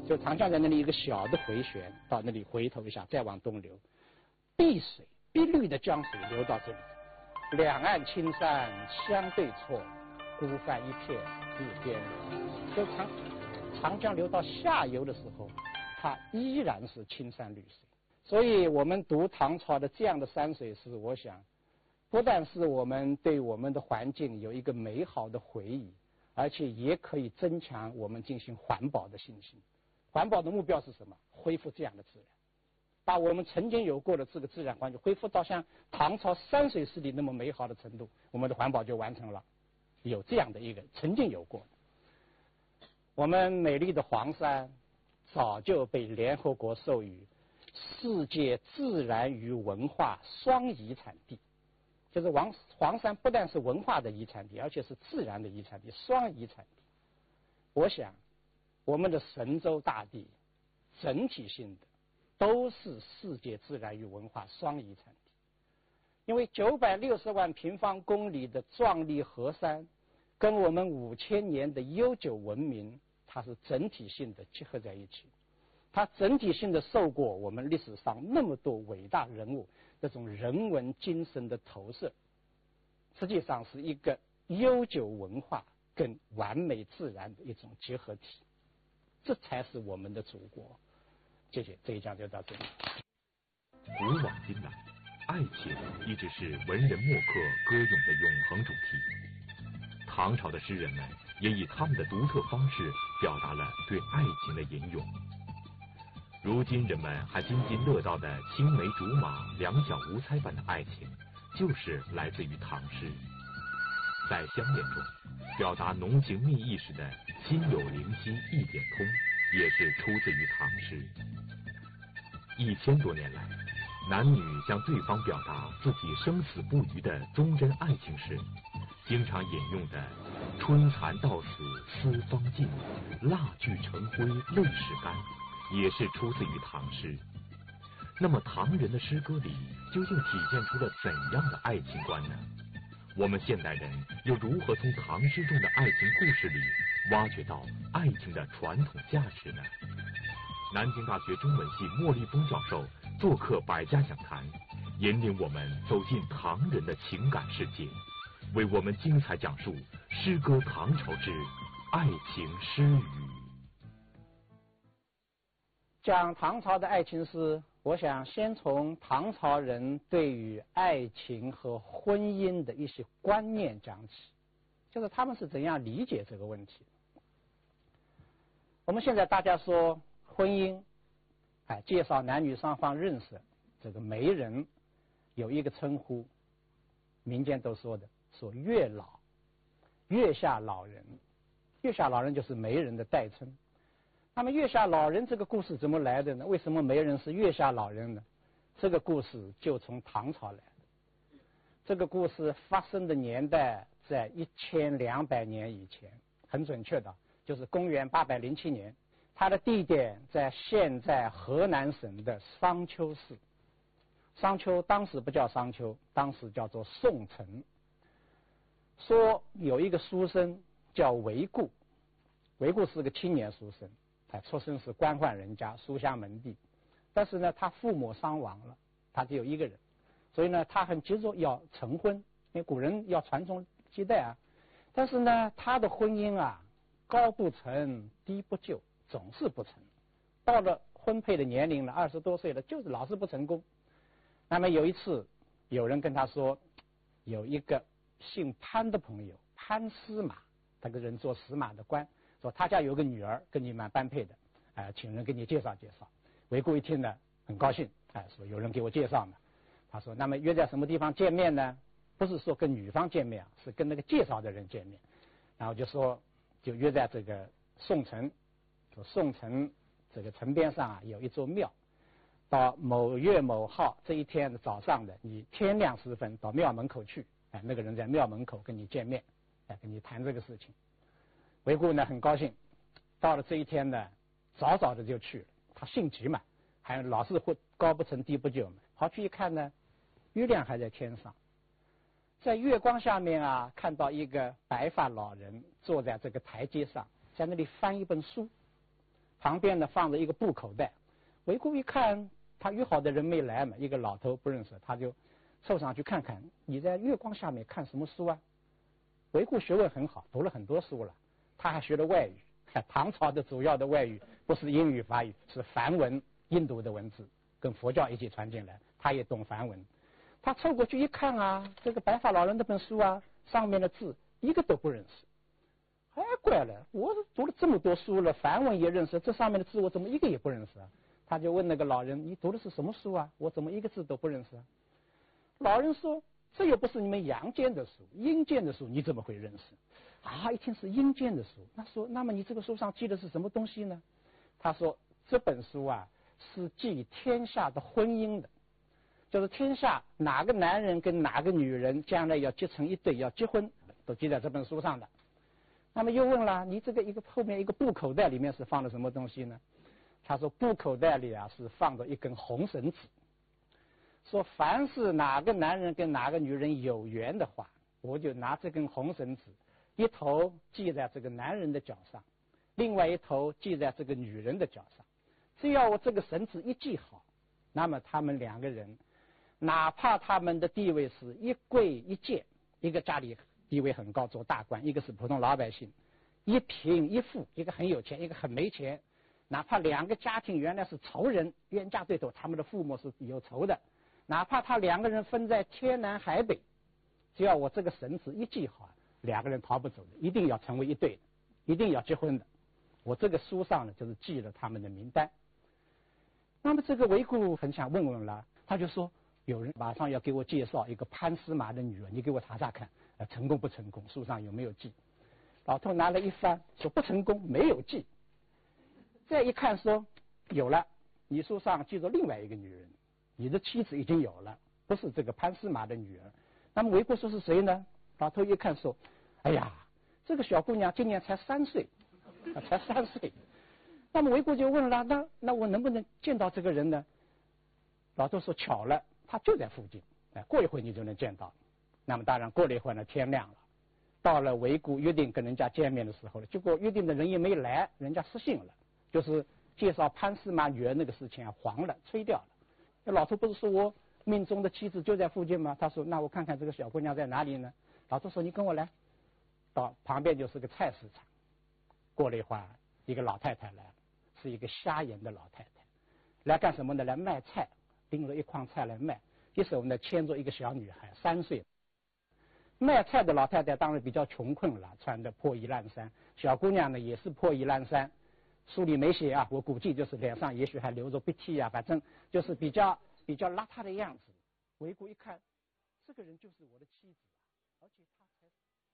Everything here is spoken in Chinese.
就长江在那里一个小的回旋，到那里回头一下，再往东流，碧水碧绿的江水流到这里，两岸青山相对错，孤帆一片日边人。就长江流到下游的时候，它依然是青山绿水。所以我们读唐朝的这样的山水诗，我想不但是我们对我们的环境有一个美好的回忆，而且也可以增强我们进行环保的信心。环保的目标是什么？恢复这样的自然，把我们曾经有过的这个自然环境恢复到像唐朝山水诗里那么美好的程度，我们的环保就完成了。有这样的一个曾经有过的，我们美丽的黄山早就被联合国授予世界自然与文化双遗产地。就是黄山不但是文化的遗产地，而且是自然的遗产地，双遗产地。我想我们的神州大地整体性的都是世界自然与文化双遗产地。因为960万平方公里的壮丽河山跟我们5000年的悠久文明，它是整体性的结合在一起，它整体性的受过我们历史上那么多伟大人物这种人文精神的投射，实际上是一个悠久文化跟完美自然的一种结合体，这才是我们的祖国。谢谢，这一讲就到这里。 古往今来，爱情一直是文人墨客歌咏的永恒主题。唐朝的诗人们也以他们的独特方式表达了对爱情的吟咏。如今人们还津津乐道的青梅竹马、两小无猜般的爱情，就是来自于唐诗。在相恋中表达浓情蜜意时的心有灵犀一点通，也是出自于唐诗。1000多年来，男女向对方表达自己生死不渝的忠贞爱情时，经常引用的春蚕到死丝方尽，蜡炬成灰泪始干，也是出自于唐诗。那么唐人的诗歌里究竟体现出了怎样的爱情观呢？我们现代人又如何从唐诗中的爱情故事里挖掘到爱情的传统价值呢？南京大学中文系莫立峰教授做客百家讲坛，引领我们走进唐人的情感世界，为我们精彩讲述诗歌唐朝之爱情诗语。 讲唐朝的爱情诗，我想先从唐朝人对于爱情和婚姻的一些观念讲起，就是他们是怎样理解这个问题。我们现在大家说婚姻，介绍男女双方认识，这个媒人有一个称呼，民间都说的，说月老、月下老人。月下老人就是媒人的代称。那么月下老人这个故事怎么来的呢？为什么媒人是月下老人呢？这个故事就从唐朝来的。这个故事发生的年代在1200年以前，很准确的，就是公元807年。它的地点在现在河南省的商丘市。商丘当时不叫商丘，当时叫做宋城。说有一个书生叫韦固，韦固是个青年书生，他出身是官宦人家，书香门第，但是呢他父母伤亡了，他只有一个人，所以呢他很急着要成婚，因为古人要传宗接代啊。但是呢他的婚姻啊高不成低不就，总是不成，到了婚配的年龄了，20多岁了，就是老是不成功。那么有一次有人跟他说，有一个姓潘的朋友，潘司马，他个人做司马的官，说他家有个女儿跟你蛮般配的，请人给你介绍介绍。韦固一听呢很高兴，说有人给我介绍呢。他说那么约在什么地方见面呢？不是说跟女方见面啊，是跟那个介绍的人见面。然后就说就约在这个宋城，说宋城这个城边上啊有一座庙，到某月某号这一天的早上的，你天亮时分到庙门口去，那个人在庙门口跟你见面，跟你谈这个事情。韦固呢很高兴，到了这一天呢早早的就去了，他性急嘛，还老是会高不成低不就嘛。跑去一看呢，月亮还在天上，在月光下面啊，看到一个白发老人坐在这个台阶上，在那里翻一本书。 旁边呢放着一个布口袋。维固一看，他约好的人没来嘛，一个老头不认识，他就凑上去看看，你在月光下面看什么书啊？维固学问很好，读了很多书了，他还学了外语。唐朝的主要的外语不是英语法语，是梵文，印度的文字，跟佛教一起传进来，他也懂梵文。他凑过去一看啊，这个白发老人那本书啊，上面的字一个都不认识。哎，怪了，我读了这么多书了，梵文也认识，这上面的字我怎么一个也不认识啊？他就问那个老人：“你读的是什么书啊？我怎么一个字都不认识啊？”老人说：“这又不是你们阳间的书，阴间的书你怎么会认识？”啊，一听是阴间的书，那么你这个书上记的是什么东西呢？他说：“这本书啊，是记天下的婚姻的，就是天下哪个男人跟哪个女人将来要结成一对，要结婚，都记在这本书上的。”那么又问了：“你这个后面一个布口袋里面是放的什么东西呢？”他说：“布口袋里啊是放着一根红绳子，说凡是哪个男人跟哪个女人有缘的话，我就拿这根红绳子，一头系在这个男人的脚上，另外一头系在这个女人的脚上。只要我这个绳子一系好，那么他们两个人，哪怕他们的地位是一贵一贱，一个家里地位很高做大官，一个是普通老百姓，一贫一富，一个很有钱，一个很没钱。哪怕两个家庭原来是仇人，冤家对头，他们的父母是有仇的，哪怕他两个人分在天南海北，只要我这个绳子一系好，两个人逃不走的，一定要成为一对的，一定要结婚的。我这个书上呢，就是记了他们的名单。那么这个维固很想问问了，他就说有人马上要给我介绍一个潘司马的女儿，你给我查查看，成功不成功，书上有没有记？老头拿了一翻，说不成功，没有记。再一看说有了，你书上记着另外一个女人，你的妻子已经有了，不是这个潘司马的女儿。那么维固说是谁呢？老头一看说，哎呀，这个小姑娘今年才3岁，才3岁。那么维固就问了，那我能不能见到这个人呢？老头说巧了，他就在附近，过一会你就能见到。那么当然过了一会呢，天亮了，到了维固约定跟人家见面的时候了，结果约定的人也没来，人家失信了。就是介绍潘司马女儿那个事情啊，黄了，吹掉了。那老头不是说我命中的妻子就在附近吗？他说那我看看这个小姑娘在哪里呢？老头说你跟我来，到旁边就是个菜市场。过了一会儿，一个老太太来了，是一个瞎眼的老太太，来干什么呢？来卖菜，拎着一筐菜来卖，一手呢牵着一个小女孩，3岁。卖菜的老太太当然比较穷困了，穿的破衣烂衫，小姑娘呢也是破衣烂衫。书里没写啊，我估计就是脸上也许还流着鼻涕啊，反正就是比较邋遢的样子。维固一看，这个人就是我的妻子啊，而且他才